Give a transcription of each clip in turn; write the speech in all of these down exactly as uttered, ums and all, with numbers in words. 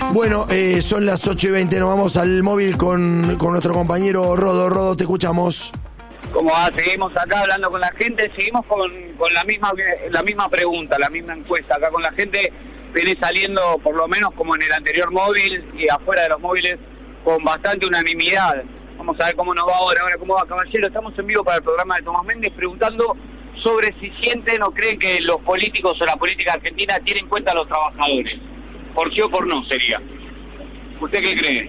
Bueno, eh, son las ocho y veinte, nos vamos al móvil con, con nuestro compañero Rodo. Rodo, te escuchamos. ¿Cómo va? Seguimos acá hablando con la gente, seguimos con, con la misma la misma pregunta, la misma encuesta. Acá con la gente viene saliendo, por lo menos como en el anterior móvil y afuera de los móviles, con bastante unanimidad. Vamos a ver cómo nos va ahora, ahora cómo va, caballero. Estamos en vivo para el programa de Tomás Méndez preguntando sobre si sienten o creen que los políticos o la política argentina tienen en cuenta a los trabajadores. Por sí o por no sería. ¿Usted qué cree?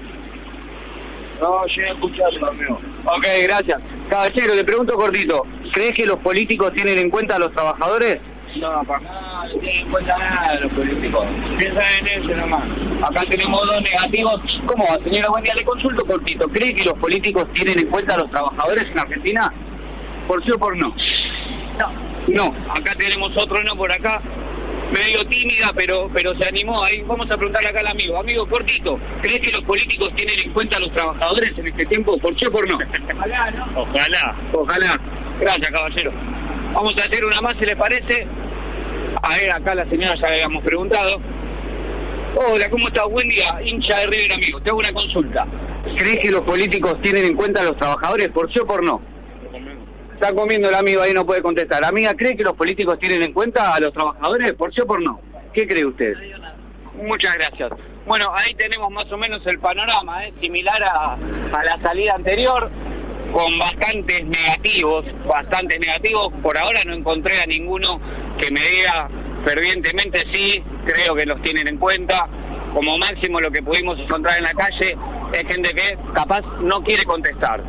No, yo no escucharlo, amigo. Ok, gracias. Caballero, le pregunto cortito. ¿Crees que los políticos tienen en cuenta a los trabajadores? No, para nada, no tienen en cuenta nada los políticos. Piensan en eso nomás. Acá tenemos dos negativos. ¿Cómo va, señora? Buen día, le consulto cortito. ¿Cree que los políticos tienen en cuenta a los trabajadores en Argentina? ¿Por sí o por no? No. No, acá tenemos otro no por acá. Medio tímida, pero pero se animó. Ahí vamos a preguntarle acá al amigo. Amigo, cortito, ¿crees que los políticos tienen en cuenta a los trabajadores en este tiempo? ¿Por qué o por no? Ojalá, ¿no? Ojalá. Ojalá. Gracias, caballero. Vamos a hacer una más, si les parece. A ver, acá la señora ya le habíamos preguntado. Hola, ¿cómo estás? Buen día, hincha de River, amigo. Te hago una consulta. ¿Crees que los políticos tienen en cuenta a los trabajadores? ¿Por sí o por no? Está comiendo el amigo, ahí no puede contestar. Amiga, ¿cree que los políticos tienen en cuenta a los trabajadores? ¿Por sí o por no? ¿Qué cree usted? Muchas gracias. Bueno, ahí tenemos más o menos el panorama, ¿eh? Similar a, a la salida anterior, con bastantes negativos, bastantes negativos. Por ahora no encontré a ninguno que me diga fervientemente sí, creo que los tienen en cuenta. Como máximo lo que pudimos encontrar en la calle es gente que capaz no quiere contestar.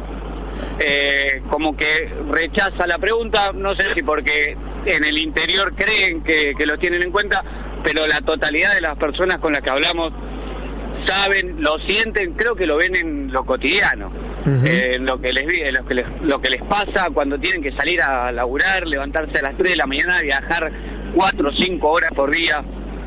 Eh, como que rechaza la pregunta, no sé si porque en el interior creen que, que lo tienen en cuenta, pero la totalidad de las personas con las que hablamos saben, lo sienten, creo que lo ven en lo cotidiano, uh-huh. eh, en lo que les en lo que les, lo que les pasa cuando tienen que salir a laburar, levantarse a las tres de la mañana, viajar cuatro o cinco horas por día.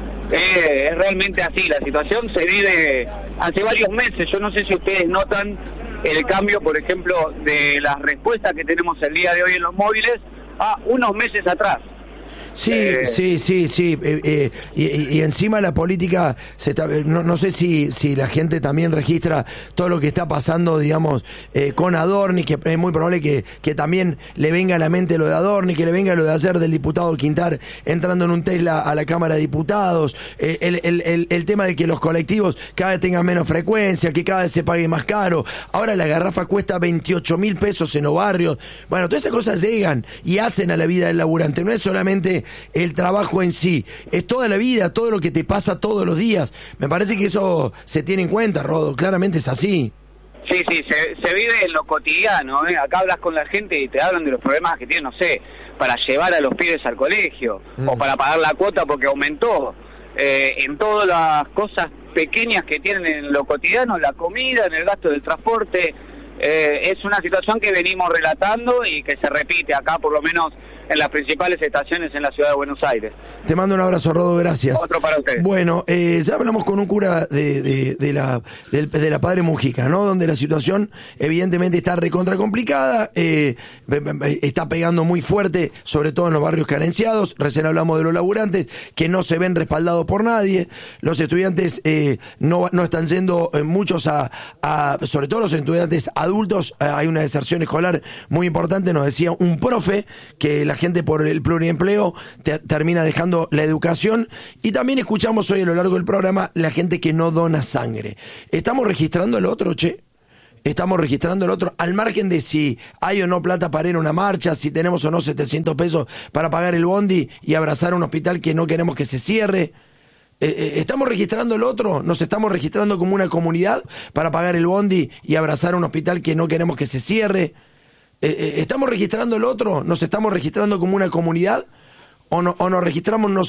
Eh, es realmente así, la situación se vive hace varios meses. Yo no sé si ustedes notan el cambio, por ejemplo, de las respuestas que tenemos el día de hoy en los móviles a unos meses atrás. Sí, eh, sí, sí, sí, eh, eh, y, y encima la política, se está, no, no sé si, si la gente también registra todo lo que está pasando, digamos, eh, con Adorni, que es muy probable que, que también le venga a la mente lo de Adorni, que le venga lo de hacer del diputado Quintar entrando en un Tesla a la Cámara de Diputados, eh, el, el, el, el tema de que los colectivos cada vez tengan menos frecuencia, que cada vez se pague más caro, ahora la garrafa cuesta veintiocho mil pesos en los barrios. Bueno, todas esas cosas llegan y hacen a la vida del laburante, no es solamente el trabajo en sí, es toda la vida, todo lo que te pasa todos los días. Me parece que eso se tiene en cuenta, Rodo, claramente es así. Sí, sí, se, se vive en lo cotidiano, ¿eh? Acá hablas con la gente y te hablan de los problemas que tienen, no sé, para llevar a los pibes al colegio, mm. o para pagar la cuota porque aumentó, eh, en todas las cosas pequeñas que tienen en lo cotidiano, la comida, en el gasto del transporte. Eh, es una situación que venimos relatando y que se repite acá, por lo menos en las principales estaciones en la ciudad de Buenos Aires. Te mando un abrazo, Rodo, gracias. Otro para usted. Bueno, eh, ya hablamos con un cura de, de, de la de, de la Padre Mujica, ¿no? Donde la situación evidentemente está recontra complicada, eh, está pegando muy fuerte, sobre todo en los barrios carenciados. Recién hablamos de los laburantes, que no se ven respaldados por nadie. Los estudiantes eh, no, no están yendo eh, muchos a, a, sobre todo los estudiantes adultos, eh, hay una deserción escolar muy importante, nos decía un profe, que la gente por el pluriempleo te, termina dejando la educación. Y también escuchamos hoy a lo largo del programa la gente que no dona sangre. ¿Estamos registrando el otro, che? Estamos registrando el otro, al margen de si hay o no plata para ir a una marcha, si tenemos o no setecientos pesos para pagar el bondi y abrazar un hospital que no queremos que se cierre. Eh, ¿Estamos registrando el otro? ¿Nos estamos registrando como una comunidad para pagar el bondi y abrazar un hospital que no queremos que se cierre? ¿Estamos registrando el otro? ¿Nos estamos registrando como una comunidad? ¿O, no, o nos registramos nosotros?